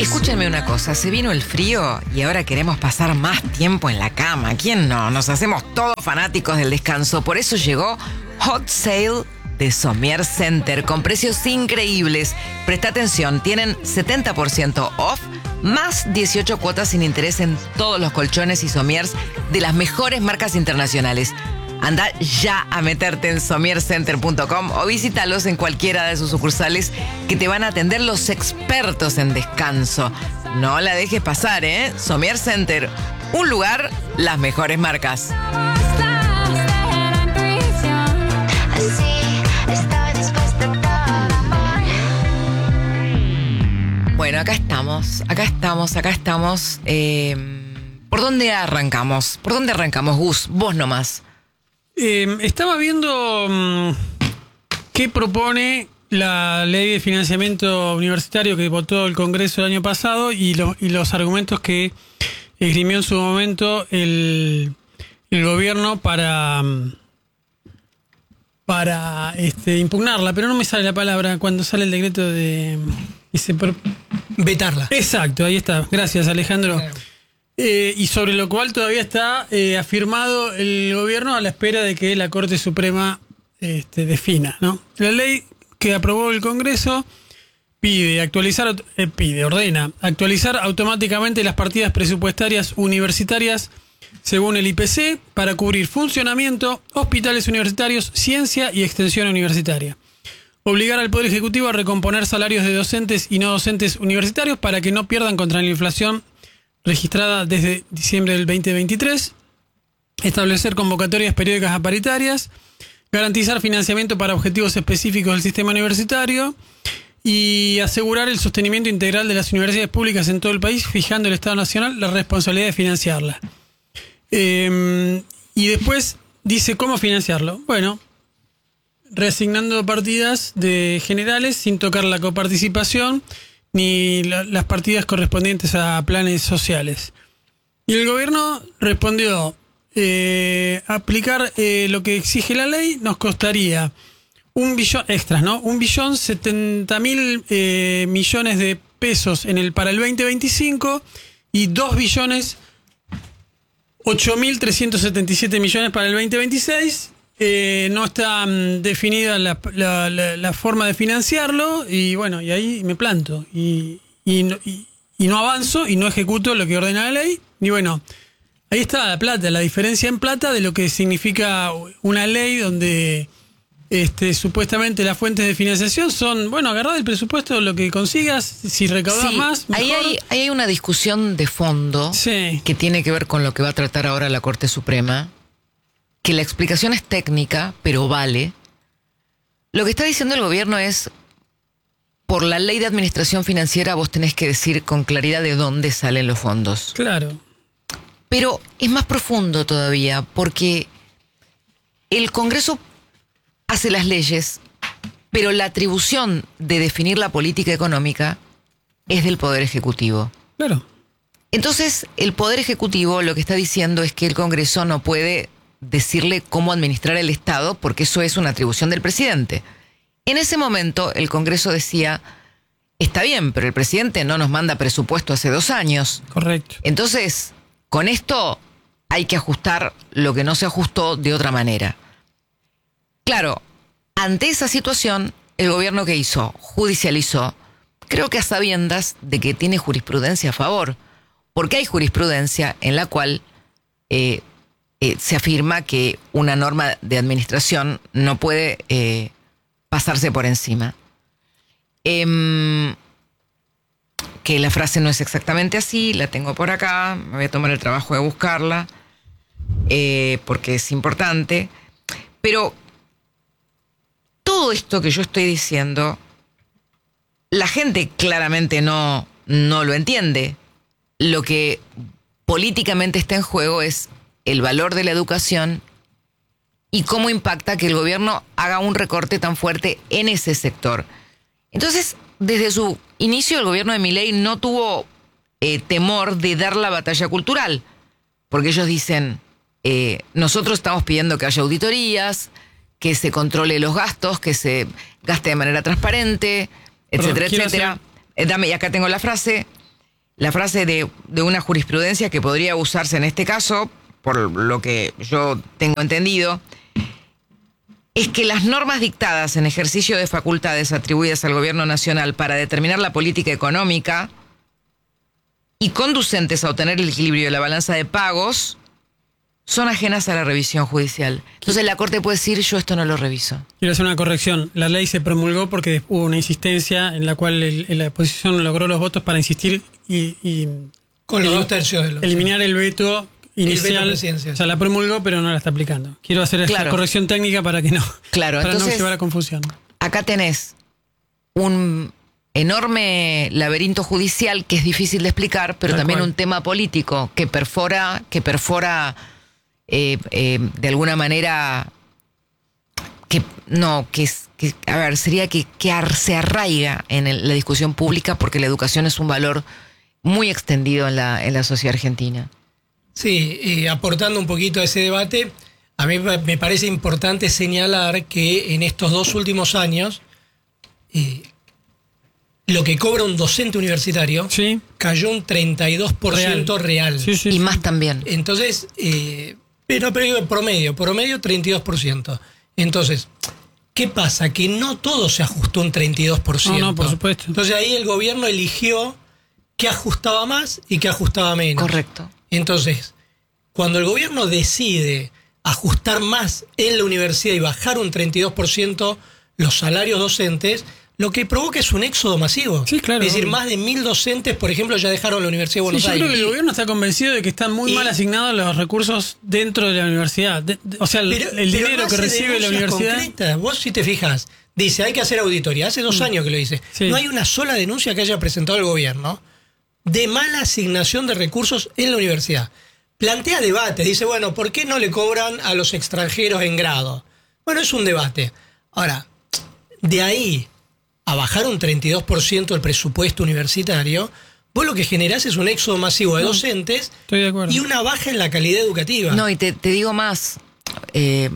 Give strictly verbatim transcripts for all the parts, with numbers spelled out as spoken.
Escúchenme una cosa, se vino el frío y ahora queremos pasar más tiempo en la cama. ¿Quién no? Nos hacemos todos fanáticos del descanso. Por eso llegó Hot Sale de Somier Center con precios increíbles. Presta atención, tienen setenta por ciento off, más dieciocho cuotas sin interés en todos los colchones y somiers de las mejores marcas internacionales. Anda ya a meterte en somier center punto com o visítalos en cualquiera de sus sucursales que te van a atender los expertos en descanso. No la dejes pasar, ¿eh? Somier Center, un lugar, las mejores marcas. Bueno, acá estamos, acá estamos, acá estamos. Eh, ¿Por dónde arrancamos? ¿Por dónde arrancamos, Gus? Vos nomás. Eh, estaba viendo um, qué propone la ley de financiamiento universitario que votó el Congreso el año pasado y, lo, y los argumentos que esgrimió en su momento el, el gobierno para, para este, impugnarla, pero no me sale la palabra cuando sale el decreto de... Ese pro... Vetarla. Exacto, ahí está. Gracias, Alejandro. Claro. Eh, y sobre lo cual todavía está eh, afirmado el gobierno a la espera de que la Corte Suprema este, defina, ¿no? La ley que aprobó el Congreso pide actualizar, eh, pide, ordena actualizar automáticamente las partidas presupuestarias universitarias según el I P C para cubrir funcionamiento, hospitales universitarios, ciencia y extensión universitaria. Obligar al Poder Ejecutivo a recomponer salarios de docentes y no docentes universitarios para que no pierdan contra la inflación registrada desde diciembre del veinte veintitrés, establecer convocatorias periódicas a paritarias, garantizar financiamiento para objetivos específicos del sistema universitario y asegurar el sostenimiento integral de las universidades públicas en todo el país, fijando el Estado Nacional la responsabilidad de financiarlas. Eh, y después dice cómo financiarlo. Bueno, reasignando partidas de generales sin tocar la coparticipación ni la, las partidas correspondientes a planes sociales. Y el gobierno respondió, eh, aplicar eh, lo que exige la ley nos costaría un billón, extras, ¿no? Un billón setenta mil eh, millones de pesos en el para el veinte veinticinco y dos billones ocho mil trescientos setenta y siete millones para el veinte veintiséis. Eh, no está um, definida la, la, la, la forma de financiarlo y bueno, y ahí me planto y, y, y, y no avanzo y no ejecuto lo que ordena la ley. Y bueno, ahí está la plata, la diferencia en plata de lo que significa una ley donde este, supuestamente las fuentes de financiación son, bueno, agarrar del presupuesto lo que consigas, si recaudas sí, más, mejor. Ahí hay, ahí hay una discusión de fondo sí. que tiene que ver con lo que va a tratar ahora la Corte Suprema, que la explicación es técnica, pero vale. Lo que está diciendo el gobierno es, por la ley de administración financiera vos tenés que decir con claridad de dónde salen los fondos. Claro. Pero es más profundo todavía, porque el Congreso hace las leyes, pero la atribución de definir la política económica es del Poder Ejecutivo. Claro. Entonces, el Poder Ejecutivo lo que está diciendo es que el Congreso no puede decirle cómo administrar el Estado, porque eso es una atribución del presidente. En ese momento, el Congreso decía, está bien, pero el presidente no nos manda presupuesto hace dos años. Correcto. Entonces, con esto hay que ajustar lo que no se ajustó de otra manera. Claro, ante esa situación, el gobierno ¿qué hizo? Judicializó, creo que a sabiendas de que tiene jurisprudencia a favor, porque hay jurisprudencia en la cual eh, Eh, se afirma que una norma de administración no puede eh, pasarse por encima. Eh, que la frase no es exactamente así, la tengo por acá, me voy a tomar el trabajo de buscarla, eh, porque es importante. Pero todo esto que yo estoy diciendo, la gente claramente no, no lo entiende. Lo que políticamente está en juego es el valor de la educación y cómo impacta que el gobierno haga un recorte tan fuerte en ese sector. Entonces, desde su inicio, el gobierno de Milei no tuvo eh, temor de dar la batalla cultural, porque ellos dicen, eh, nosotros estamos pidiendo que haya auditorías, que se controle los gastos, que se gaste de manera transparente, etcétera, Perdón, etcétera. Hacer... Eh, dame, y acá tengo la frase. la frase de, de una jurisprudencia que podría usarse en este caso, por lo que yo tengo entendido, es que las normas dictadas en ejercicio de facultades atribuidas al gobierno nacional para determinar la política económica y conducentes a obtener el equilibrio de la balanza de pagos son ajenas a la revisión judicial. Entonces la Corte puede decir, yo esto no lo reviso. Quiero hacer una corrección. La ley se promulgó porque hubo una insistencia en la cual el, la oposición logró los votos para insistir y, y con los dos tercios de los, eliminar el veto inicial. El veto o sea, la promulgó, pero no la está aplicando. Quiero hacer esta claro. corrección técnica para que no, claro, para entonces, no llevar a confusión. Acá tenés un enorme laberinto judicial que es difícil de explicar, pero Tal también cual. un tema político que perfora, que perfora eh, eh, de alguna manera que no, que es que, a ver, sería que, que ar, se arraiga en el, la discusión pública, porque la educación es un valor muy extendido en la, en la sociedad argentina. Sí, y aportando un poquito a ese debate, a mí me parece importante señalar que en estos dos últimos años eh, lo que cobra un docente universitario sí. cayó un treinta y dos por ciento real. real. Sí, sí, y sí. más también. Entonces, eh, pero, pero promedio, promedio treinta y dos por ciento. Entonces, ¿qué pasa? Que no todo se ajustó un treinta y dos por ciento. No, no, por supuesto. Entonces ahí el gobierno eligió qué ajustaba más y qué ajustaba menos. Correcto. Entonces, cuando el gobierno decide ajustar más en la universidad y bajar un treinta y dos por ciento los salarios docentes, lo que provoca es un éxodo masivo. Sí, claro. Es decir, más de mil docentes, por ejemplo, ya dejaron la Universidad de Buenos sí, yo Aires. Yo creo que el gobierno está convencido de que están muy y, mal asignados los recursos dentro de la universidad. De, de, o sea, el, pero, el pero dinero no que recibe la universidad. Concretas. Vos, si te fijas, dice, hay que hacer auditoría. Hace dos mm. años que lo dice. Sí. No hay una sola denuncia que haya presentado el gobierno de mala asignación de recursos en la universidad. Plantea debate. Dice, bueno, ¿por qué no le cobran a los extranjeros en grado? Bueno, es un debate. Ahora, de ahí a bajar un treinta y dos por ciento el presupuesto universitario, vos lo que generás es un éxodo masivo de docentes Estoy de acuerdo. y una baja en la calidad educativa. No, y te, te digo más. Eh,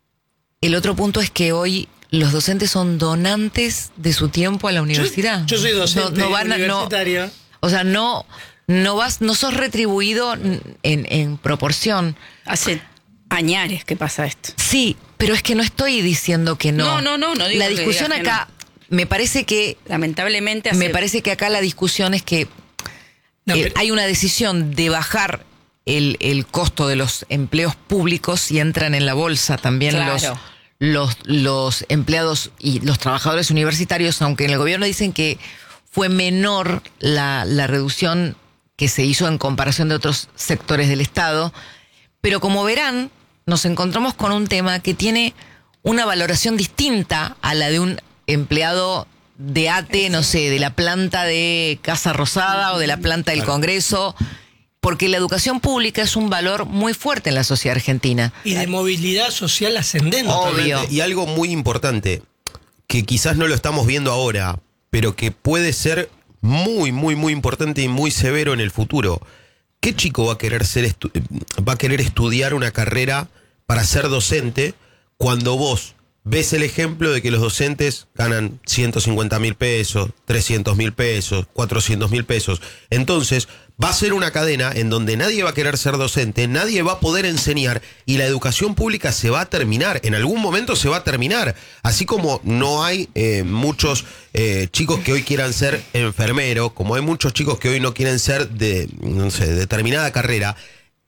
el otro punto es que hoy los docentes son donantes de su tiempo a la universidad. Yo, yo soy docente no, no van a, universitario. No, o sea, no, no vas, no sos retribuido en, en proporción. Hace añares que pasa esto. Sí, pero es que no estoy diciendo que no. No, no, no, no digo La discusión que acá... No. Me parece que lamentablemente hace... me parece que acá la discusión es que no, eh, pero... hay una decisión de bajar el, el costo de los empleos públicos y entran en la bolsa también claro. los, los los empleados y los trabajadores universitarios, aunque en el gobierno dicen que fue menor la, la reducción que se hizo en comparación de otros sectores del Estado, pero como verán, nos encontramos con un tema que tiene una valoración distinta a la de un empleado de A T E, no sé, de la planta de Casa Rosada o de la planta del Congreso, porque la educación pública es un valor muy fuerte en la sociedad argentina. Y de movilidad social ascendente. Obvio. Y algo muy importante, que quizás no lo estamos viendo ahora, pero que puede ser muy, muy, muy importante y muy severo en el futuro. ¿Qué chico va a querer ser estu- va a querer estudiar una carrera para ser docente cuando vos ves el ejemplo de que los docentes ganan ciento cincuenta mil pesos, trescientos mil pesos, cuatrocientos mil pesos? Entonces, va a ser una cadena en donde nadie va a querer ser docente, nadie va a poder enseñar y la educación pública se va a terminar. En algún momento se va a terminar. Así como no hay eh, muchos eh, chicos que hoy quieran ser enfermeros, como hay muchos chicos que hoy no quieren ser de, no sé, determinada carrera.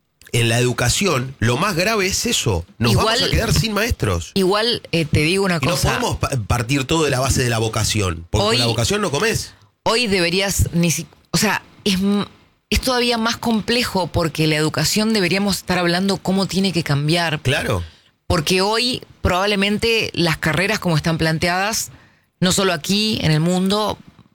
En la educación, lo más grave es eso. Nos igual, vamos a quedar sin maestros. Igual eh, te digo una y cosa. No podemos pa- partir todo de la base de la vocación. Porque hoy, con la vocación no comés. Hoy deberías ni si, o sea, es, es todavía más complejo porque la educación deberíamos estar hablando cómo tiene que cambiar. Claro. Porque hoy probablemente las carreras como están planteadas, no solo aquí, en el mundo,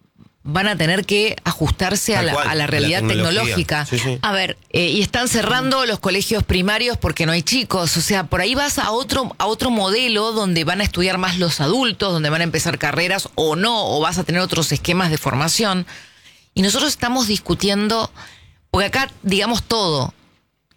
van a tener que ajustarse a la, a la realidad la tecnológica. Sí, sí. A ver, eh, y están cerrando los colegios primarios porque no hay chicos. O sea, por ahí vas a otro, a otro modelo donde van a estudiar más los adultos, donde van a empezar carreras o no, o vas a tener otros esquemas de formación. Y nosotros estamos discutiendo, porque acá, digamos todo,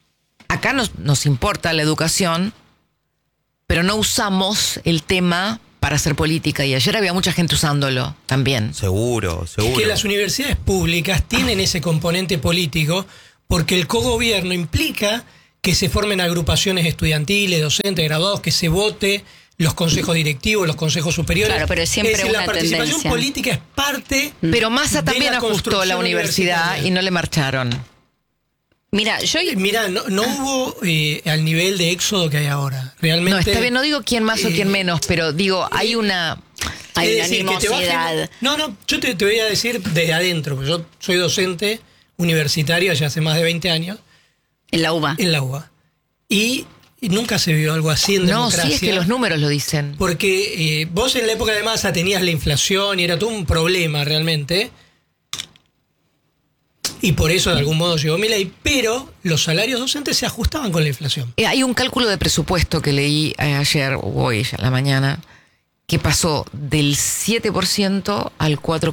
acá nos, nos importa la educación, pero no usamos el tema para hacer política y ayer había mucha gente usándolo también. Seguro, seguro. Es que las universidades públicas tienen ese componente político porque el cogobierno implica que se formen agrupaciones estudiantiles, docentes, graduados, que se vote los consejos directivos, los consejos superiores. Claro, pero siempre es decir, una la participación tendencia. política es parte. Pero Massa de también la ajustó construcción la universidad universitaria. y no le marcharon. Mira, yo... Eh, Mira, no, no hubo eh, al nivel de éxodo que hay ahora. Realmente. No, está bien, no digo quién más o quién eh, menos, pero digo, hay una... Hay Es una decir, que te bajen- animosidad. No, no, yo te, te voy a decir desde adentro, porque yo soy docente universitario ya hace más de veinte años En la U B A. en la U B A. Y, y nunca se vio algo así en No, democracia. sí, es que los números lo dicen. Porque eh, vos en la época de Massa tenías la inflación y era todo un problema realmente. Y por eso de algún modo llegó Milei, pero los salarios docentes se ajustaban con la inflación. Eh, Hay un cálculo de presupuesto que leí eh, ayer o hoy, ya en la mañana, que pasó del siete por ciento al cuatro,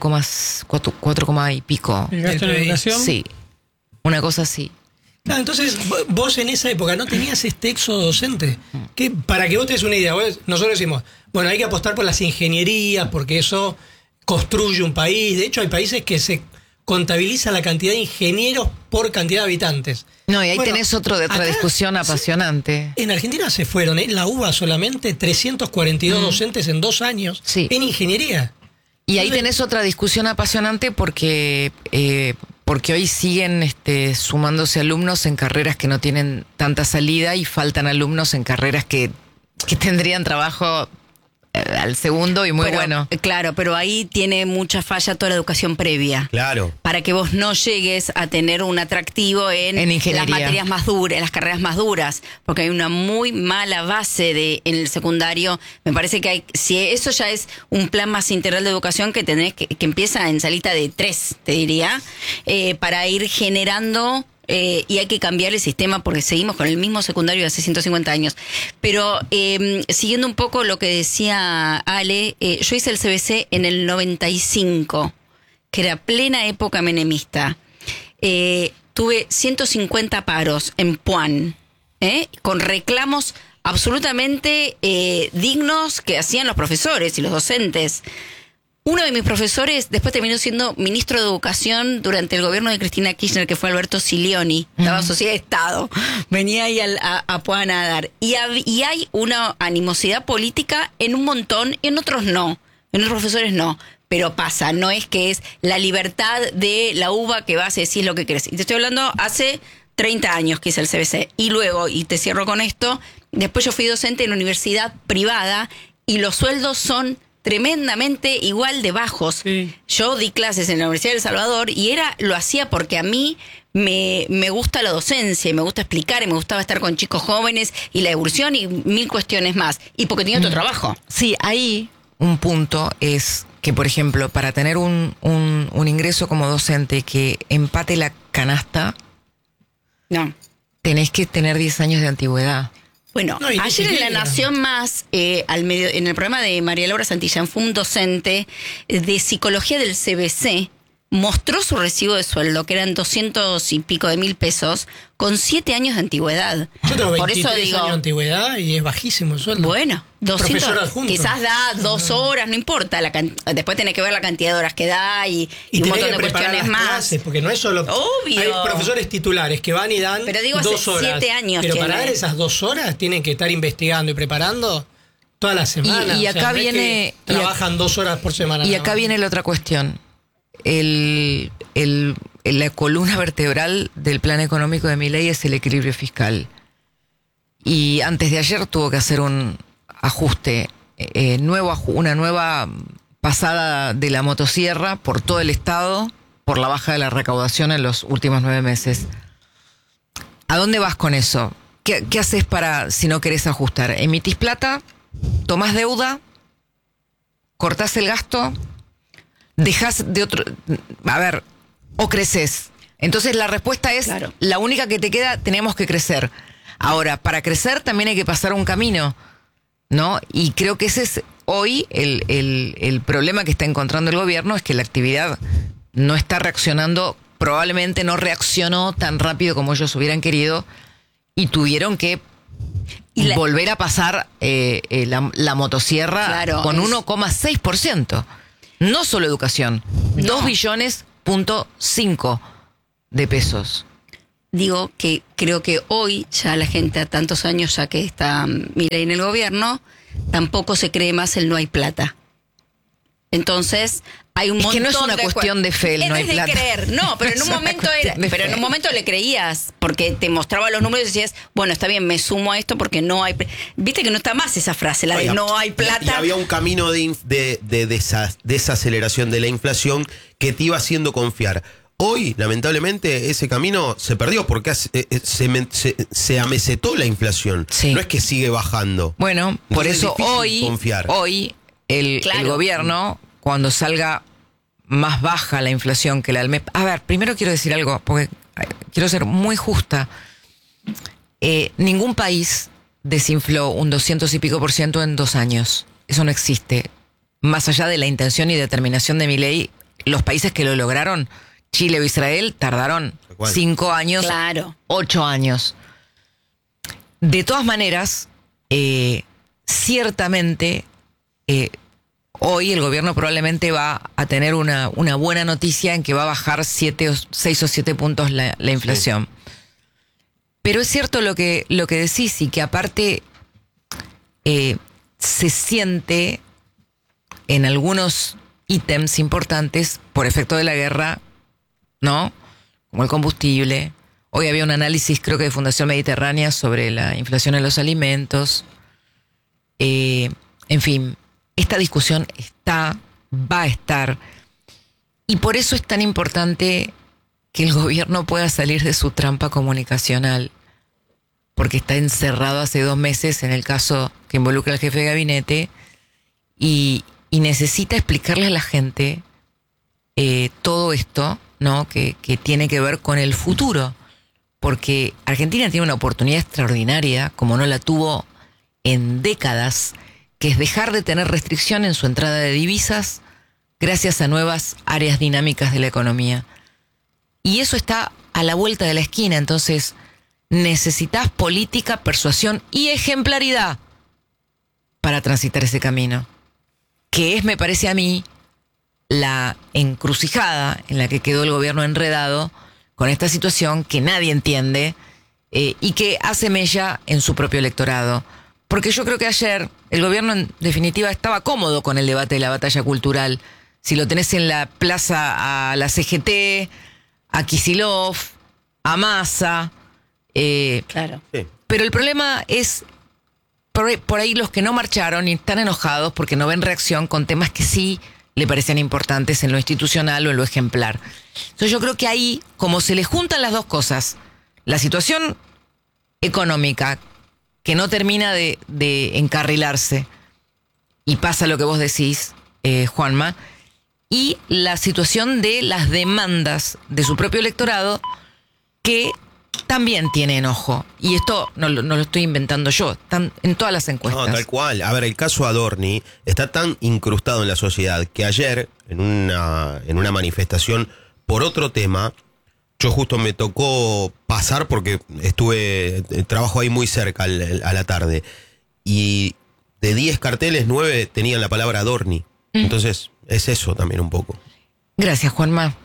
cuatro y pico. El gasto en El P I. educación. Sí, una cosa así. Claro, entonces vo- vos en esa época no tenías este éxodo docente. Que, para que vos te des una idea, vos- nosotros decimos, bueno, hay que apostar por las ingenierías porque eso construye un país. De hecho, hay países que se contabiliza la cantidad de ingenieros por cantidad de habitantes. No, y ahí Bueno, tenés otro de otra acá discusión se- apasionante. En Argentina se fueron, en la U B A solamente trescientos cuarenta y dos docentes en dos años Sí. en ingeniería. Y ahí Entonces- tenés otra discusión apasionante porque eh, porque hoy siguen este, sumándose alumnos en carreras que no tienen tanta salida y faltan alumnos en carreras que, que tendrían trabajo eh, al segundo y muy Pero, bueno. eh, Claro, pero ahí tiene mucha falla toda la educación previa. Claro. Para que vos no llegues a tener un atractivo en, En ingeniería. las materias más duras, en las carreras más duras, porque hay una muy mala base de en el secundario. Me parece que hay, si eso ya es un plan más integral de educación que tenés que, que empieza en salita de tres, te diría, eh, para ir generando. Eh, y hay que cambiar el sistema porque seguimos con el mismo secundario de hace ciento cincuenta años. Pero eh, siguiendo un poco lo que decía Ale, eh, yo hice el C B C en el noventa y cinco, que era plena época menemista. Eh, tuve ciento cincuenta paros en Puan, ¿eh? Con reclamos absolutamente eh, dignos que hacían los profesores y los docentes. Uno de mis profesores después terminó siendo ministro de Educación durante el gobierno de Cristina Kirchner, que fue Alberto Silioni. Estaba Sociedad de Estado. Venía ahí al, a, a Puan a dar. Y, hab, y hay una animosidad política en un montón, en otros no. En otros profesores no. Pero pasa, no es que es la libertad de la U B A que vas a decir lo que querés. Y te estoy hablando hace treinta años que hice el C B C. Y luego, y te cierro con esto, después yo fui docente en una universidad privada y los sueldos son tremendamente igual de bajos. Sí. Yo di clases en la Universidad de El Salvador y era lo hacía porque a mí me, me gusta la docencia y me gusta explicar y me gustaba estar con chicos jóvenes y la evolución y mil cuestiones más. Y porque tenía otro trabajo. Sí, ahí un punto es que, por ejemplo, para tener un, un, un ingreso como docente que empate la canasta, No. tenés que tener diez años de antigüedad. Bueno, No, y ni ayer en La siquiera. Nación Más, eh, al medio, en el programa de María Laura Santillán, fue un docente de psicología del C B C, mostró su recibo de sueldo, que eran doscientos y pico de mil pesos, con siete años de antigüedad. Yo tengo Por eso veintitrés digo, años de antigüedad y es bajísimo el sueldo. bueno, doscientos, Profesor adjunto. quizás da dos horas, no importa, la can- después tenés que ver la cantidad de horas que da y, y Y un tenés montón que de preparar cuestiones las más. clases, porque no es solo... Obvio. Hay profesores titulares que van y dan Pero digo, hace dos horas. siete años Pero para tiene. dar esas dos horas tienen que estar investigando y preparando toda la semana. Y- y O sea, acá no es que viene- y ac- trabajan dos horas por semana. Y nada acá más. viene la otra cuestión. El, el, la columna vertebral del plan económico de Milei es el equilibrio fiscal. Y antes de ayer tuvo que hacer un ajuste, eh, nuevo, aju- una nueva pasada de la motosierra por todo el Estado, por la baja de la recaudación en los últimos nueve meses. ¿A dónde vas con eso? ¿Qué, qué haces para, si no querés ajustar? ¿Emitís plata? ¿Tomás deuda? ¿Cortás el gasto? Dejas de otro... A ver, o creces. Entonces la respuesta es, Claro. la única que te queda, tenemos que crecer. Ahora, para crecer también hay que pasar un camino, ¿no? Y creo que ese es hoy el, el, el problema que está encontrando el gobierno, es que la actividad no está reaccionando, probablemente no reaccionó tan rápido como ellos hubieran querido, y tuvieron que Y la- volver a pasar eh, eh, la, la motosierra Claro, con es- uno coma seis por ciento. No solo educación, No. dos billones punto cinco de pesos. Digo que creo que hoy, ya la gente a tantos años ya que está Milei en el gobierno, tampoco se cree más el no hay plata. Entonces, hay un Es que montón no es una de cuestión de fe, el Eh, no hay es de plata. creer, no, pero en Es un una momento cuestión era, de pero en fe. un momento le creías, porque te mostraba los números y decías, bueno, está bien, me sumo a esto porque no hay, pl-". Viste que no está más esa frase, la de Oiga, no hay Y, plata. y había un camino de, inf- de, de desa- desaceleración de la inflación que te iba haciendo confiar. Hoy, lamentablemente, ese camino se perdió porque hace- eh, eh, se, men- se, se amesetó la inflación. Sí. No es que sigue bajando. Bueno, por Entonces es eso difícil hoy, confiar. hoy el, Claro. el gobierno, cuando salga más baja la inflación que la del mes... A ver, primero quiero decir algo, porque eh, quiero ser muy justa. Eh, ningún país desinfló un doscientos y pico por ciento en dos años. Eso no existe. Más allá de la intención y determinación de Milei, los países que lo lograron, Chile o Israel, tardaron Tal cual. cinco años, Claro. ocho años. De todas maneras, eh, ciertamente, eh, hoy el gobierno probablemente va a tener una, una buena noticia en que va a bajar siete o seis o siete puntos la, la inflación. Pero es cierto lo que, lo que decís y que aparte eh, se siente en algunos ítems importantes por efecto de la guerra, ¿no? Como el combustible. Hoy había un análisis, creo que de Fundación Mediterránea, sobre la inflación en los alimentos. Eh, en fin, esta discusión está, va a estar. Y por eso es tan importante que el gobierno pueda salir de su trampa comunicacional. Porque está encerrado hace dos meses en el caso que involucra al jefe de gabinete y, y necesita explicarle a la gente eh, todo esto, ¿no? Que, que tiene que ver con el futuro. Porque Argentina tiene una oportunidad extraordinaria, como no la tuvo en décadas, que es dejar de tener restricción en su entrada de divisas gracias a nuevas áreas dinámicas de la economía. Y eso está a la vuelta de la esquina, entonces necesitas política, persuasión y ejemplaridad para transitar ese camino, que es, me parece a mí, la encrucijada en la que quedó el gobierno enredado con esta situación que nadie entiende eh, y que hace mella en su propio electorado. Porque yo creo que ayer el gobierno en definitiva estaba cómodo con el debate de la batalla cultural. Si lo tenés en la plaza a la C G T, a Kicillof, a Massa. Eh, Claro. Sí. pero el problema es por ahí, por ahí los que no marcharon y están enojados porque no ven reacción con temas que sí le parecen importantes en lo institucional o en lo ejemplar. Entonces yo creo que ahí, como se le juntan las dos cosas, la situación económica que no termina de, de encarrilarse y pasa lo que vos decís, eh, Juanma, y la situación de las demandas de su propio electorado que también tiene enojo. Y esto no, lo- no lo estoy inventando yo, están en todas las encuestas. No, tal cual. A ver, el caso Adorni está tan incrustado en la sociedad que ayer, en una, en una manifestación por otro tema, yo justo me tocó pasar porque estuve, eh, trabajo ahí muy cerca al- a la tarde. Y de diez carteles, nueve tenían la palabra Adorni. Entonces, es eso también un poco. Gracias, Juanma.